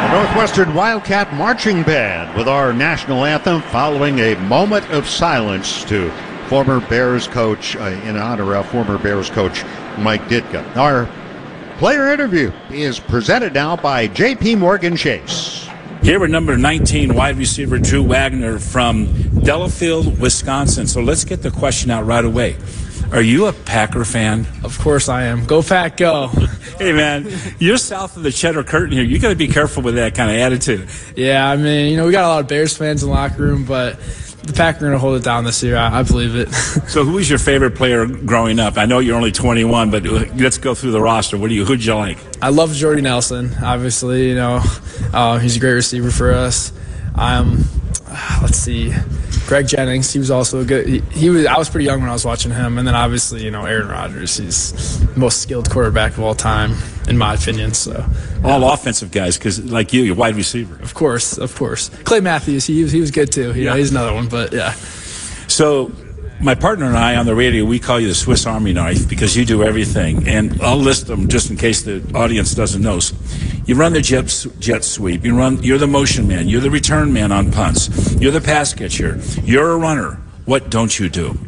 Northwestern Wildcat Marching Band with our national anthem following a moment of silence to former Bears coach, in honor of former Bears coach Mike Ditka. Our player interview is presented now by J.P. Morgan Chase. Here with number 19, wide receiver Drew Wagner from Delafield, Wisconsin. So let's get the question out right away. Are you a Packer fan? Of course I am. Go Pack, go. Hey, man, you're south of the Cheddar Curtain here. You got to be careful with that kind of attitude. Yeah, I mean, we got a lot of Bears fans in the locker room, but the Packers are going to hold it down this year. I believe it. So who was your favorite player growing up? I know you're only 21, but let's go through the roster. Who'd you like? I love Jordy Nelson, obviously. He's a great receiver for us. Let's see. Greg Jennings, he was also a good. I was pretty young when I was watching him, and then obviously, Aaron Rodgers. He's the most skilled quarterback of all time, in my opinion. So all offensive guys, because like you're wide receiver. Of course. Clay Matthews, he was good too. He's another one, but yeah. So my partner and I on the radio, we call you the Swiss Army knife because you do everything, and I'll list them just in case the audience doesn't know. You run the jet sweep. You're the motion man. You're the return man on punts. You're the pass catcher. You're a runner. What don't you do?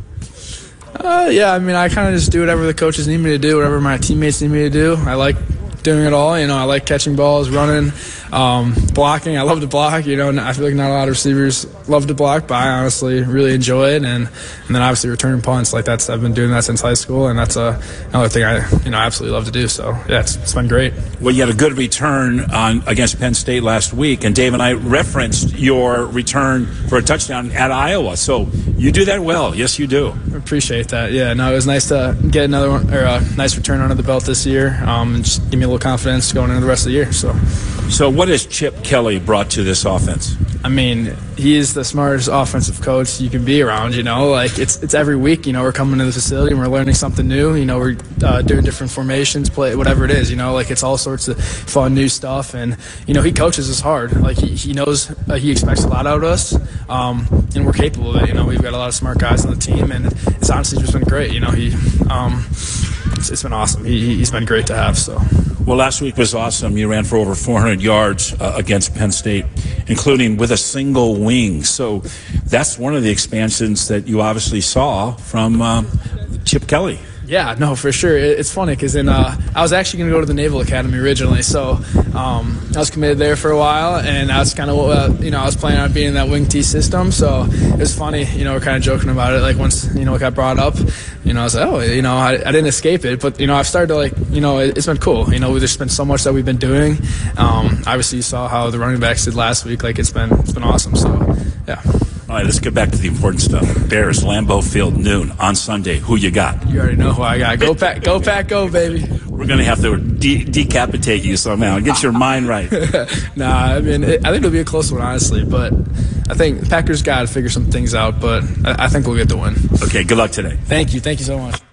I kind of just do whatever the coaches need me to do, whatever my teammates need me to do. I like doing it all. I like catching balls, running, blocking. I love to block. I feel like not a lot of receivers love to block, but I honestly really enjoy it. And then obviously returning punts, like I've been doing that since high school, and that's another thing I absolutely love to do. So yeah, it's been great. Well, you had a good return against Penn State last week, and Dave and I referenced your return for a touchdown at Iowa. So you do that well. Yes, you do. I appreciate that. Yeah, no, it was nice to get another one, or a nice return under the belt this year, and just give me a little confidence going into the rest of the year. So what has Chip Kelly brought to this offense? I mean, he is the smartest offensive coach you can be around. It's every week. We're coming to the facility and we're learning something new. We're doing different formations, play whatever it is. It's all sorts of fun new stuff. And he coaches us hard. He knows he expects a lot out of us, and we're capable of it. We've got a lot of smart guys on the team, and it's honestly just been great. It's been awesome. He's been great to have. So. Well, last week was awesome. You ran for over 400 yards against Penn State, including with a single wing. So that's one of the expansions that you obviously saw from Chip Kelly. Yeah, no, for sure. It's funny because I was actually going to go to the Naval Academy originally, so I was committed there for a while, and that's kind of what I was planning on being in that wing T system. So it was funny, we're kind of joking about it. Like once it got brought up, I was like, I didn't escape it, but I've started to it's been cool. There's been so much that we've been doing. Obviously, you saw how the running backs did last week. It's been awesome. So yeah. All right, let's get back to the important stuff. Bears, Lambeau Field, noon on Sunday. Who you got? You already know who I got. Go Pack, go, baby. We're going to have to decapitate you somehow. Get your mind right. Nah, I think it'll be a close one, honestly. But I think Packers got to figure some things out. But I think we'll get the win. Okay, good luck today. Thank you so much.